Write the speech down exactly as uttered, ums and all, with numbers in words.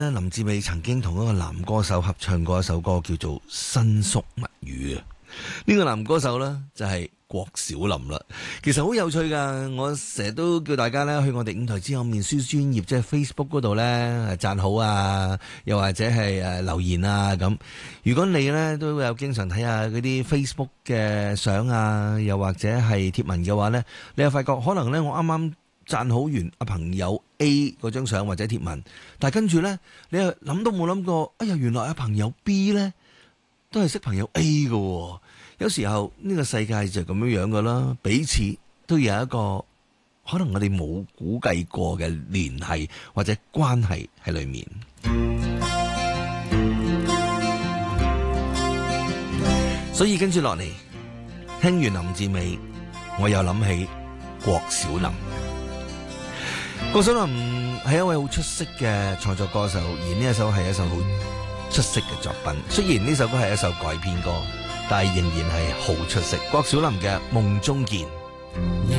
林志美曾經同一個男歌手合唱過一首歌，叫做《新宿物語》啊。呢個男歌手呢，就係郭小霖啦。其實好有趣噶，我成日都叫大家呢去我哋五台之後面書專頁，即係 Facebook 嗰度呢讚好啊，又或者係誒留言啊咁。如果你呢都有經常睇下嗰啲 Facebook 嘅相啊，又或者係貼文嘅話呢，你又發覺可能呢我啱啱讚好完阿朋友 A 嗰張相或者貼文，但係跟住呢，你又諗都冇諗過，哎呀，原來阿朋友 B 呢都係識朋友 A 嘅喎。有時候呢個世界就咁樣樣噶啦，彼此都有一個可能我哋冇估計過嘅聯繫或者關係喺裏面。所以跟住落嚟，聽完林志美，我又諗起郭小霖。郭小霖係一位好出色嘅創作歌手，而呢一首係一首好出色嘅作品。雖然呢首歌係一首改編歌，但係仍然係好出色。郭小霖嘅《夢中見》。